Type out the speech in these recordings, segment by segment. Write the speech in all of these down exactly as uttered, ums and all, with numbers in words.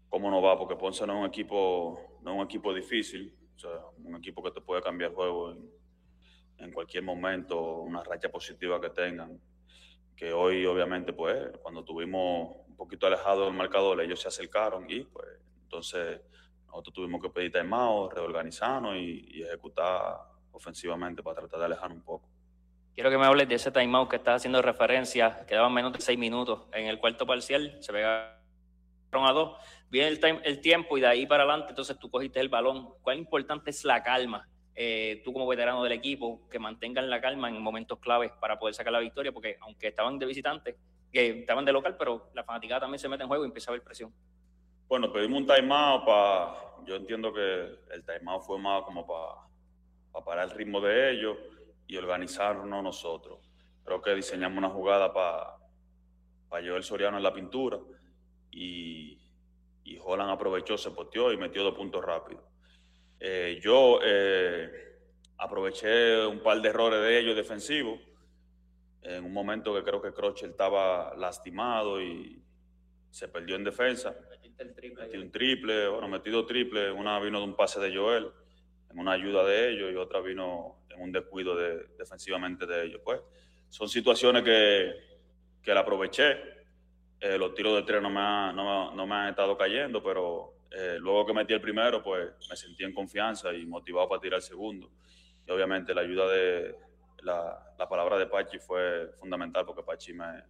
cómo nos va, porque Ponce no es un equipo, no es un equipo difícil, o sea, un equipo que te puede cambiar el juego en, en cualquier momento, una racha positiva que tengan. Que hoy, obviamente, pues, cuando estuvimos un poquito alejados del marcador, ellos se acercaron y, pues, entonces nosotros tuvimos que pedir timeout, reorganizarnos y, y ejecutar ofensivamente para tratar de alejar un poco. Quiero que me hables de ese timeout que estás haciendo referencia. Quedaban menos de seis minutos en el cuarto parcial. Se pegaron a dos. Viene el, time, el tiempo y de ahí para adelante, entonces tú cogiste el balón. ¿Cuán importante es la calma? Eh, tú como veterano del equipo, que mantengan la calma en momentos claves para poder sacar la victoria, porque aunque estaban de visitante, que estaban de local, pero la fanaticada también se mete en juego y empieza a haber presión. Bueno, pedimos un timeout para. Yo entiendo que el timeout fue más como para pa parar el ritmo de ellos y organizarnos nosotros. Creo que diseñamos una jugada para pa llevar el Soriano en la pintura y, y Holland aprovechó, se posteó y metió dos puntos rápidos. Eh, yo eh, aproveché un par de errores de ellos defensivos en un momento que creo que Crochet estaba lastimado y se perdió en defensa. El triple metí un triple, bueno, metí dos triples. Una vino de un pase de Joel, en una ayuda de ellos, y otra vino en un descuido de, defensivamente de ellos. Pues son situaciones que, que la aproveché. Eh, los tiros de tres no me, ha, no, no me han estado cayendo, pero eh, luego que metí el primero, pues me sentí en confianza y motivado para tirar el segundo. Y obviamente la ayuda de la, la palabra de Pachi fue fundamental, porque Pachi me,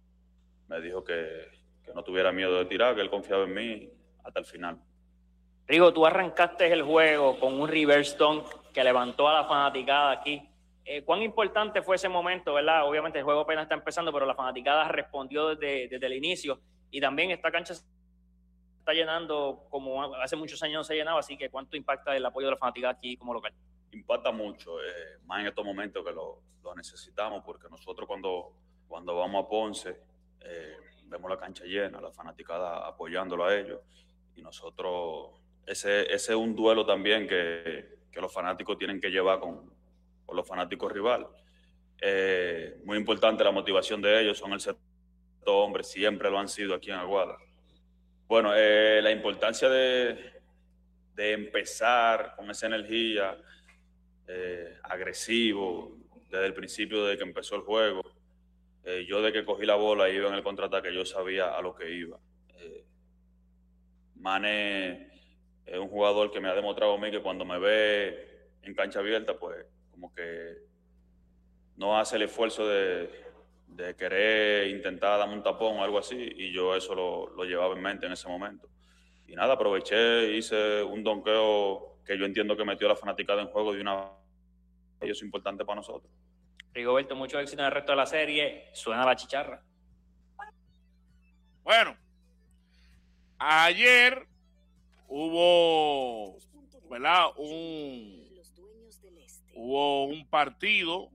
me dijo que, que no tuviera miedo de tirar, que él confiaba en mí hasta el final. Rigo, tú arrancaste el juego con un reverse dunk que levantó a la fanaticada aquí. Eh, ¿Cuán importante fue ese momento, verdad? Obviamente el juego apenas está empezando, pero la fanaticada respondió desde, desde el inicio y también esta cancha se está llenando como hace muchos años no se llenaba, así que ¿cuánto impacta el apoyo de la fanaticada aquí como local? Impacta mucho, eh, más en estos momentos que lo, lo necesitamos, porque nosotros cuando, cuando vamos a Ponce eh, vemos la cancha llena, la fanaticada apoyándolo a ellos, y nosotros, ese, ese es un duelo también que, que los fanáticos tienen que llevar con, con los fanáticos rivales. Eh, muy importante la motivación de ellos, son el sexto hombre, siempre lo han sido aquí en Aguada. Bueno, eh, la importancia de, de empezar con esa energía, eh, agresivo, desde el principio de que empezó el juego. Eh, yo de que cogí la bola y iba en el contraataque, yo sabía a lo que iba. Eh, Mane es un jugador que me ha demostrado a mí que cuando me ve en cancha abierta, pues como que no hace el esfuerzo de, de querer intentar darme un tapón o algo así, y yo eso lo, lo llevaba en mente en ese momento. Y nada, aproveché, hice un donqueo que yo entiendo que metió a la fanaticada en juego de una. Y eso es importante para nosotros. Rigoberto, mucho éxito en el resto de la serie. Suena la chicharra. Bueno, ayer hubo, ¿verdad? Un, hubo un partido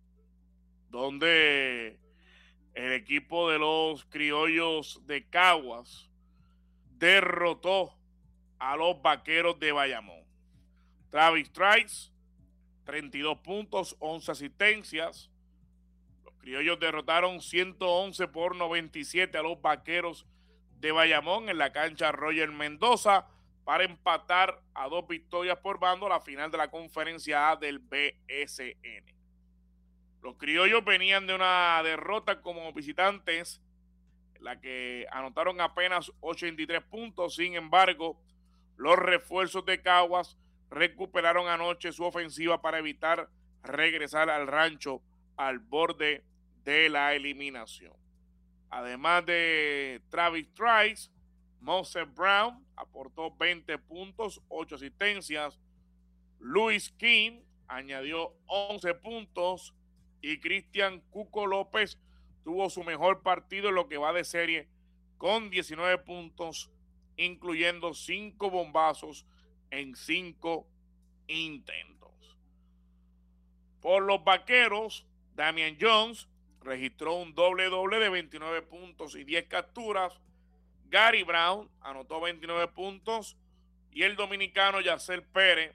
donde el equipo de los Criollos de Caguas derrotó a los Vaqueros de Bayamón. Travis Trice, treinta y dos puntos, once asistencias. Los Criollos derrotaron ciento once por noventa y siete a los Vaqueros de Bayamón en la cancha Roger Mendoza para empatar a dos victorias por bando la final de la conferencia A del B S N. Los Criollos venían de una derrota como visitantes, en la que anotaron apenas ochenta y tres puntos. Sin embargo, los refuerzos de Caguas recuperaron anoche su ofensiva para evitar regresar al rancho al borde de la eliminación. Además de Travis Trice, Moses Brown aportó veinte puntos, ocho asistencias. Luis King añadió once puntos y Cristian Cuco López tuvo su mejor partido en lo que va de serie con diecinueve puntos, incluyendo cinco bombazos en cinco intentos. Por los Vaqueros, Damian Jones registró un doble-doble de veintinueve puntos y diez capturas. Gary Brown anotó veintinueve puntos y el dominicano Yacel Pérez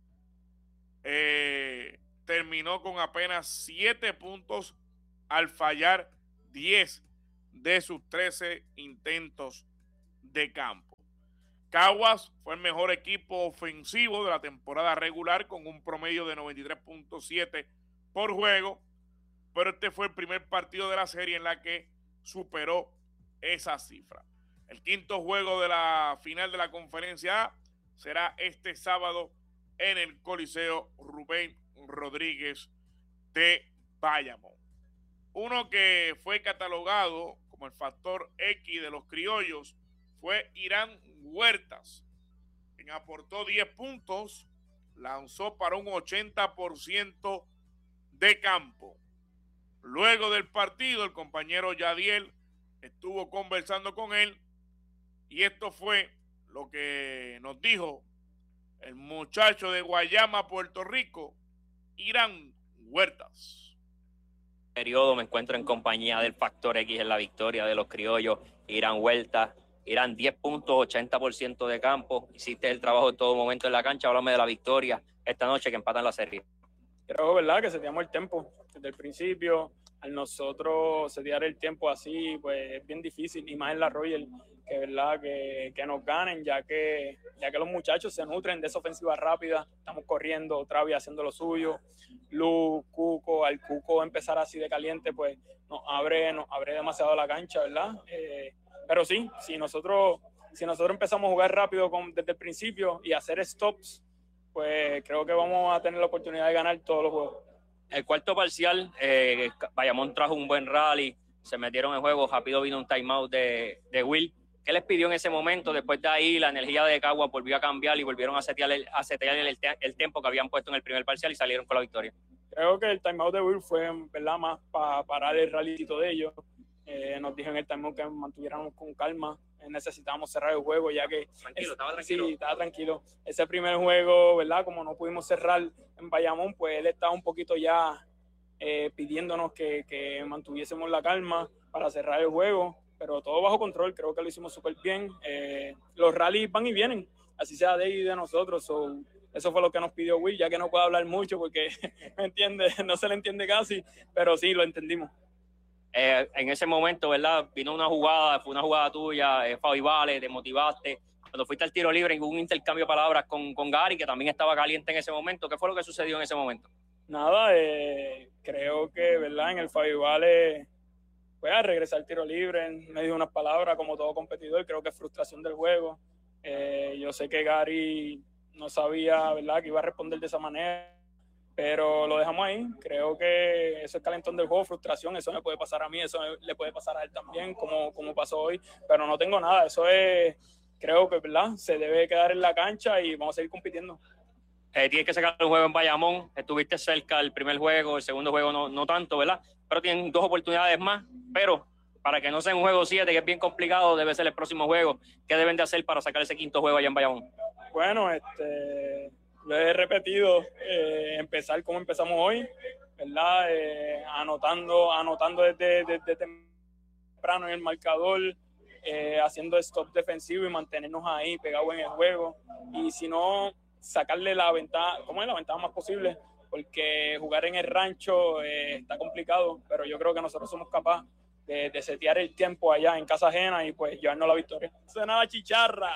eh, terminó con apenas siete puntos al fallar diez de sus trece intentos de campo. Caguas fue el mejor equipo ofensivo de la temporada regular con un promedio de noventa y tres punto siete por juego, pero este fue el primer partido de la serie en la que superó esa cifra. El quinto juego de la final de la Conferencia A será este sábado en el Coliseo Rubén Rodríguez de Bayamón. Uno que fue catalogado como el factor X de los criollos fue Irán Huertas, quien aportó diez puntos, lanzó para un ochenta por ciento de campo. Luego del partido, el compañero Yadiel estuvo conversando con él y esto fue lo que nos dijo el muchacho de Guayama, Puerto Rico, Irán Huertas. Periodo me encuentro en compañía del factor X en la victoria de los criollos, Irán Huertas. Irán, diez puntos, ochenta por ciento de campo. Hiciste el trabajo en todo momento en la cancha. Háblame de la victoria esta noche que empatan la serie. Creo, ¿verdad?, que seteamos el tiempo desde el principio. Al nosotros setear el tiempo así, pues es bien difícil, y más en la Royal, que verdad que, que nos ganen, ya que, ya que los muchachos se nutren de esa ofensiva rápida. Estamos corriendo, Travi haciendo lo suyo, Luz, Cuco, al Cuco empezar así de caliente, pues nos abre, nos abre demasiado la cancha, ¿verdad? Eh, pero sí, si nosotros, si nosotros empezamos a jugar rápido con, desde el principio y hacer stops, pues creo que vamos a tener la oportunidad de ganar todos los juegos. El cuarto parcial, eh, Bayamón trajo un buen rally, se metieron en juego, rápido vino un timeout de, de Will. ¿Qué les pidió en ese momento? Después de ahí, la energía de Caguas volvió a cambiar y volvieron a setear el, a setear el, el tiempo que habían puesto en el primer parcial y salieron con la victoria. Creo que el timeout de Will fue, ¿verdad?, más para parar el rallycito de ellos. Eh, nos dijo en el timeout que mantuviéramos con calma. Eh, necesitábamos cerrar el juego, ya que... Tranquilo, es, estaba tranquilo. Sí, estaba tranquilo. Ese primer juego, ¿verdad?, como no pudimos cerrar en Bayamón, pues él estaba un poquito ya eh, pidiéndonos que, que mantuviésemos la calma para cerrar el juego, pero todo bajo control. Creo que lo hicimos súper bien. Eh, los rallies van y vienen, así sea de y de nosotros. So, eso fue lo que nos pidió Will, ya que no puedo hablar mucho porque, ¿me entiende? No se le entiende casi, pero sí, lo entendimos. Eh, en ese momento, ¿verdad? Vino una jugada, fue una jugada tuya, eh, Fabi Vale, te motivaste. Cuando fuiste al tiro libre, hubo un intercambio de palabras con, con Gary, que también estaba caliente en ese momento. ¿Qué fue lo que sucedió en ese momento? Nada, eh, creo que, ¿verdad?, en el Fabi Vale, pues a regresar al tiro libre, me dijo unas palabras como todo competidor. Creo que es frustración del juego. Eh, yo sé que Gary no sabía, ¿verdad?, que iba a responder de esa manera, pero lo dejamos ahí. Creo que eso es calentón del juego, frustración. Eso me puede pasar a mí, eso le puede pasar a él también, como, como pasó hoy, pero no tengo nada. Eso es, creo que, ¿verdad?, se debe quedar en la cancha y vamos a seguir compitiendo. Eh, tienes que sacar el juego en Bayamón, estuviste cerca el primer juego, el segundo juego no, no tanto, ¿verdad? Pero tienen dos oportunidades más, pero para que no sea un juego siete, que es bien complicado, debe ser el próximo juego. ¿Qué deben de hacer para sacar ese quinto juego allá en Bayamón? Bueno, este... lo he repetido, eh, empezar como empezamos hoy, ¿verdad? Eh, anotando, anotando desde, desde temprano en el marcador, eh, haciendo stop defensivo y mantenernos ahí pegados en el juego. Y si no, sacarle la ventaja, ¿cómo es? La ventaja más posible, porque jugar en el rancho eh, está complicado, pero yo creo que nosotros somos capaces de, de setear el tiempo allá en casa ajena y pues llevarnos la victoria. Suena la chicharra.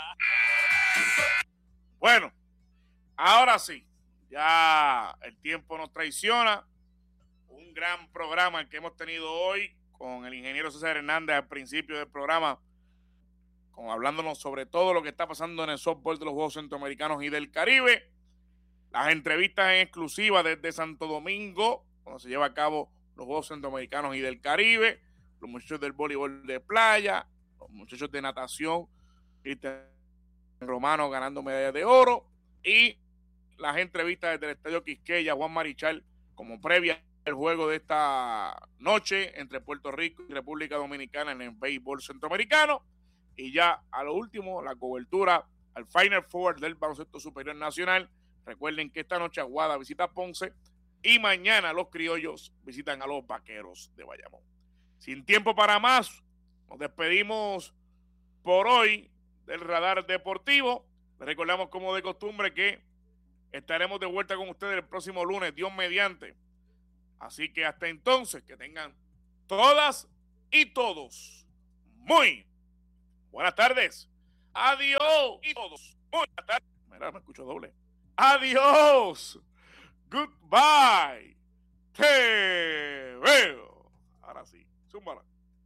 Bueno. Ahora sí, ya el tiempo nos traiciona. Un gran programa el que hemos tenido hoy con el ingeniero César Hernández al principio del programa, con, hablándonos sobre todo lo que está pasando en el softball de los Juegos Centroamericanos y del Caribe. Las entrevistas en exclusiva desde Santo Domingo, cuando se lleva a cabo los Juegos Centroamericanos y del Caribe. Los muchachos del voleibol de playa, los muchachos de natación, Cristian Romano ganando medallas de oro, y las entrevistas desde el Estadio Quisqueya, Juan Marichal, como previa al juego de esta noche entre Puerto Rico y República Dominicana en el béisbol centroamericano. Y ya a lo último, la cobertura al Final Four del Baloncesto Superior Nacional. Recuerden que esta noche Aguada visita Ponce y mañana los criollos visitan a los Vaqueros de Bayamón. Sin tiempo para más, nos despedimos por hoy del Radar Deportivo. Les recordamos, como de costumbre, que estaremos de vuelta con ustedes el próximo lunes, Dios mediante. Así que hasta entonces, que tengan todas y todos muy buenas tardes. Adiós. Y todos. Buenas tardes. Mira, me escucho doble. Adiós. Goodbye. Te veo. Ahora sí. Zúmbala.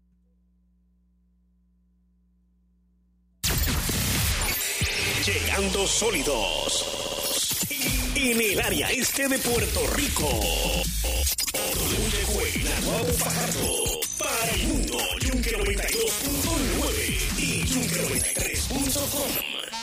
Llegando sólidos en el área este de Puerto Rico. W Q Naguabo Fajardo para el mundo. Yunque noventa y dos punto nueve y Yunque noventa y tres punto com.